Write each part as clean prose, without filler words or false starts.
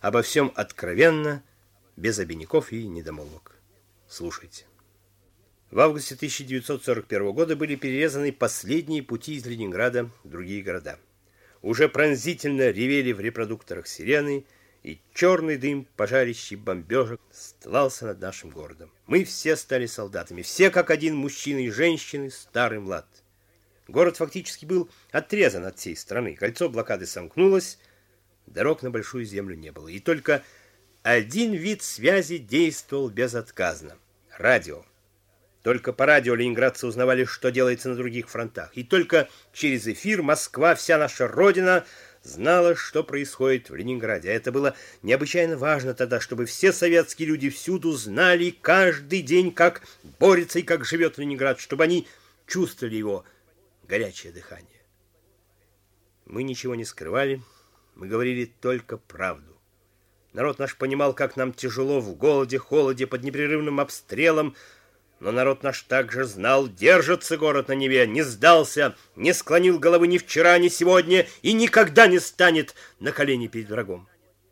обо всем откровенно, без обиняков и недомолвок. Слушайте. В августе 1941 года были перерезаны последние пути из Ленинграда в другие города. Уже пронзительно ревели в репродукторах сирены, и черный дым пожарищ и бомбежек стлался над нашим городом. Мы все стали солдатами, все как один, мужчины и женщины, старый млад. Город фактически был отрезан от всей страны, кольцо блокады сомкнулось, дорог на Большую Землю не было. И только один вид связи действовал безотказно – радио. Только по радио ленинградцы узнавали, что делается на других фронтах. И только через эфир Москва, вся наша родина, знала, что происходит в Ленинграде. А это было необычайно важно тогда, чтобы все советские люди всюду знали каждый день, как борется и как живет Ленинград, чтобы они чувствовали его горячее дыхание. Мы ничего не скрывали, мы говорили только правду. Народ наш понимал, как нам тяжело в голоде, холоде, под непрерывным обстрелом, но народ наш также знал, держится город на Неве, не сдался, не склонил головы ни вчера, ни сегодня и никогда не станет на колени перед врагом.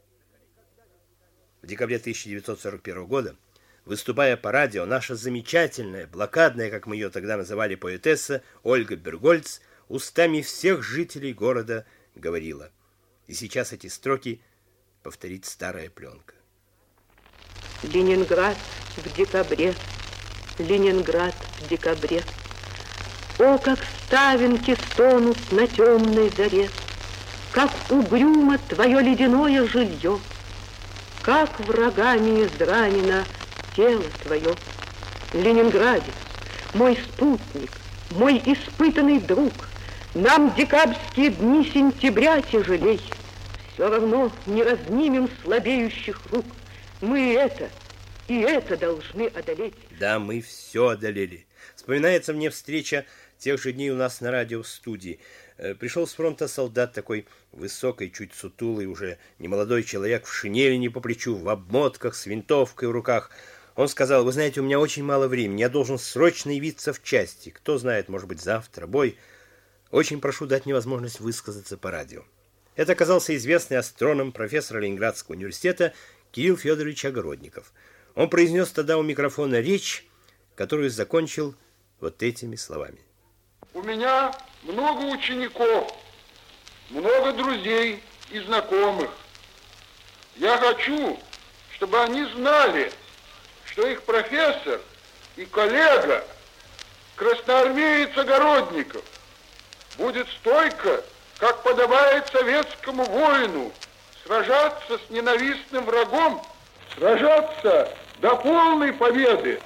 В декабре 1941 года, выступая по радио, наша замечательная, блокадная, как мы ее тогда называли, поэтесса Ольга Бергольц устами всех жителей города говорила. И сейчас эти строки повторит старая пленка. Ленинград в декабре. Ленинград в декабре. О, как ставинки стонут на темной заре, как угрюмо твое ледяное жилье, как врагами изранено тело твое. Ленинградец, мой спутник, мой испытанный друг, нам декабрьские дни сентября тяжелей. Все равно не разнимем слабеющих рук. Мы и это должны одолеть. Да, мы все одолели. Вспоминается мне встреча тех же дней у нас на радио в студии. Пришел с фронта солдат такой высокий, чуть сутулый, уже немолодой человек в шинели не по плечу, в обмотках, с винтовкой в руках. Он сказал: вы знаете, у меня очень мало времени, я должен срочно явиться в части. Кто знает, может быть, завтра бой. Очень прошу дать мне возможность высказаться по радио. Это оказался известный астроном, профессор Ленинградского университета Кирилл Федорович Огородников. Он произнес тогда у микрофона речь, которую закончил вот этими словами. У меня много учеников, много друзей и знакомых. Я хочу, чтобы они знали, что их профессор и коллега, красноармеец Огородников, будет стойко, как подобает советскому воину, сражаться с ненавистным врагом, сражаться до полной победы.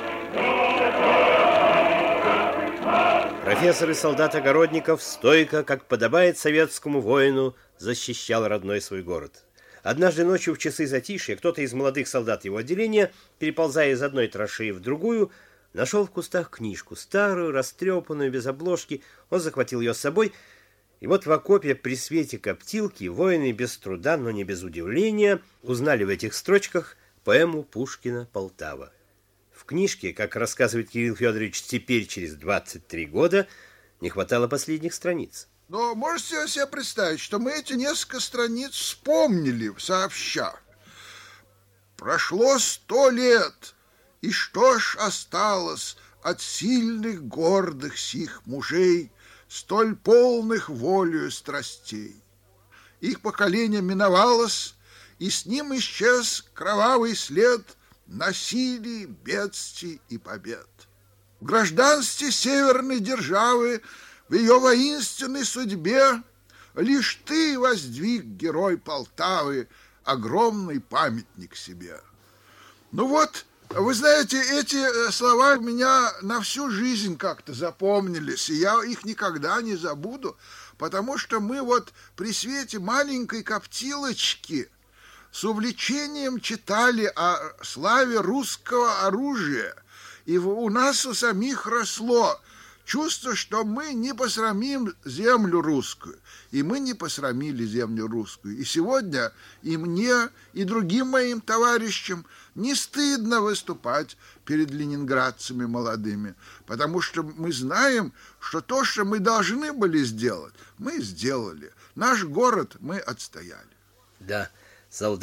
Профессор и солдат Огородников стойко, как подобает советскому воину, защищал родной свой город. Однажды ночью в часы затишья кто-то из молодых солдат его отделения, переползая из одной траншеи в другую, нашел в кустах книжку, старую, растрепанную, без обложки. Он захватил ее с собой, и вот в окопе при свете коптилки воины без труда, но не без удивления, узнали в этих строчках поэму Пушкина «Полтава». В книжке, как рассказывает Кирилл Федорович теперь, через 23 года, не хватало последних страниц. Но можете себе представить, что мы эти несколько страниц вспомнили сообща. Прошло 100 лет, и что ж осталось от сильных, гордых сих мужей, столь полных волею страстей? Их поколение миновалось, и с ним исчез кровавый след насилий, бедствий и побед. В гражданстве северной державы, в ее воинственной судьбе лишь ты воздвиг, герой Полтавы, огромный памятник себе. Ну вот, вы знаете, эти слова у меня на всю жизнь как-то запомнились, и я их никогда не забуду, потому что мы вот при свете маленькой коптилочки с увлечением читали о славе русского оружия, и у нас у самих росло чувство, что мы не посрамим землю русскую, и мы не посрамили землю русскую. И сегодня и мне, и другим моим товарищам не стыдно выступать перед ленинградцами молодыми, потому что мы знаем, что то, что мы должны были сделать, мы сделали. Наш город мы отстояли. Да, солдаты